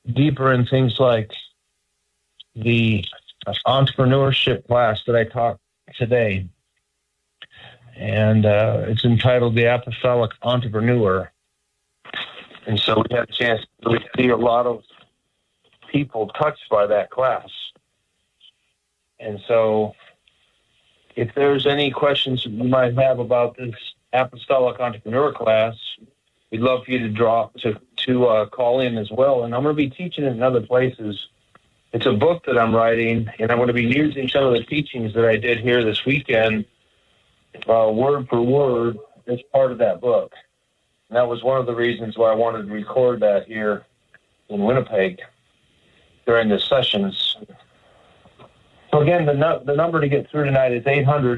deeper in things like the entrepreneurship class that I taught today. And it's entitled The Apostolic Entrepreneur. And so we had a chance to see a lot of people touched by that class. And so if there's any questions you might have about this Apostolic Entrepreneur class, we'd love for you to call in as well. And I'm going to be teaching it in other places. It's a book that I'm writing, and I'm going to be using some of the teachings that I did here this weekend, word for word, as part of that book. And that was one of the reasons why I wanted to record that here in Winnipeg during the sessions. So again, the number to get through tonight is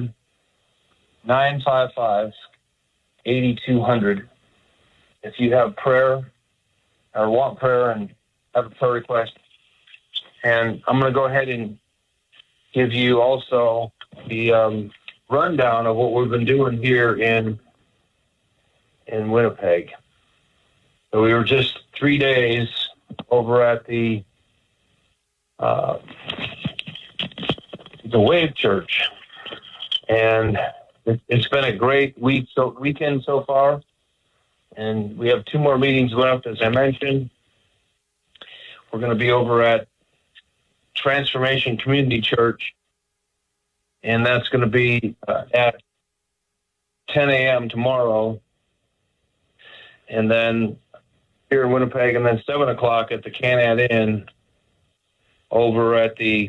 800-955-8200. If you have prayer or want prayer and have a prayer request. And I'm going to go ahead and give you also the rundown of what we've been doing here in Winnipeg. So we were just 3 days over at the Wave Church, and it's been a great weekend so far. And we have 2 more meetings left, as I mentioned. We're going to be over at Transformation Community Church, and that's going to be at 10 a.m. tomorrow. And then here in Winnipeg, and then 7 o'clock at the Canad Inn over at the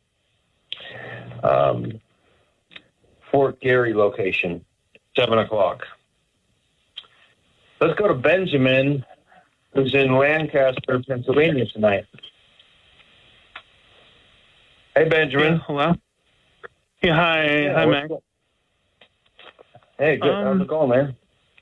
Fort Garry location, 7 o'clock. Let's go to Benjamin, who's in Lancaster, Pennsylvania tonight. Hey, Benjamin. Yeah, hello. Yeah, hi. Hi, Mac. Hey, good. How's it going, man?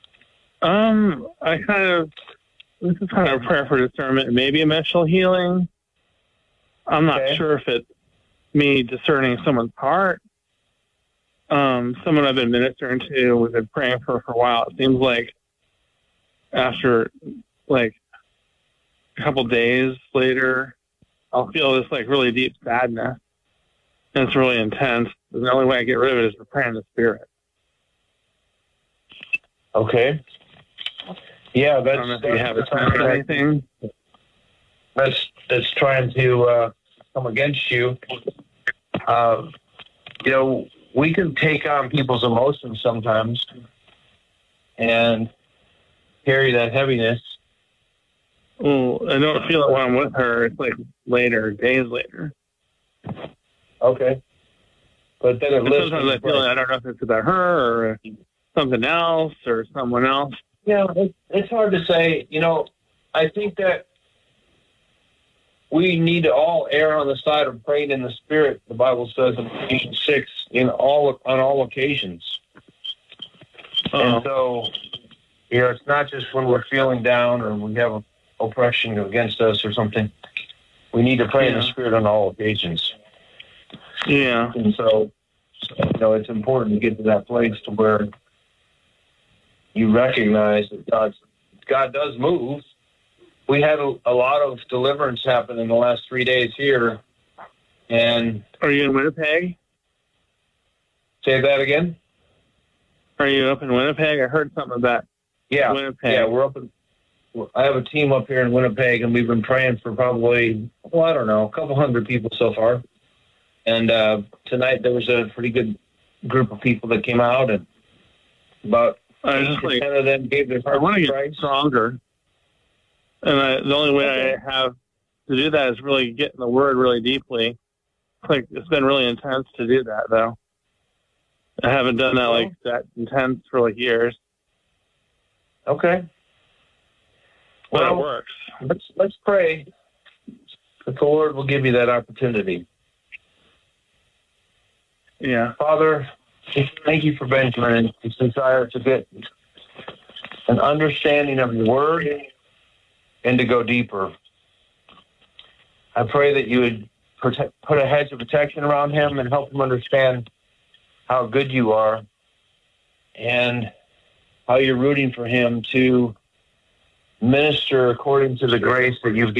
This is kind of a prayer for discernment, maybe emotional healing. I'm not sure if it's me discerning someone's heart. Someone I've been ministering to, we've been praying for a while. It seems like after, like, a couple days later, I'll feel this, like, really deep sadness. And it's really intense. And the only way I get rid of it is to pray in the Spirit. Okay. Yeah, I don't know if you have a sense of anything. That's trying to come against you. We can take on people's emotions sometimes and carry that heaviness. Well, I don't feel it when I'm with her. It's like later, days later. Okay. But then sometimes I feel I don't know if it's about her or something else or someone else. Yeah, it's hard to say. I think that we need to all err on the side of praying in the Spirit, the Bible says in Ephesians 6, on all occasions. And so, it's not just when we're feeling down or we have oppression against us or something. We need to pray in the Spirit on all occasions. Yeah. And so, it's important to get to that place to where you recognize that God does move. We had a lot of deliverance happen in the last 3 days here. And are you in Winnipeg? Say that again? Are you up in Winnipeg? I heard something about Winnipeg. Yeah, we're up I have a team up here in Winnipeg, and we've been praying for probably, a couple hundred people so far. And tonight there was a pretty good group of people that came out, and about 8% of them gave their hearts to Christ. I want to get stronger. And the only way I have to do that is really get in the Word really deeply. It's been really intense to do that, though. I haven't done that that intense for years. Okay. But it works. Let's pray that the Lord will give you that opportunity. Yeah. Father, thank you for Benjamin and his desire to get an understanding of your word and to go deeper. I pray that you would put a hedge of protection around him and help him understand how good you are and how you're rooting for him to minister according to the grace that you've given.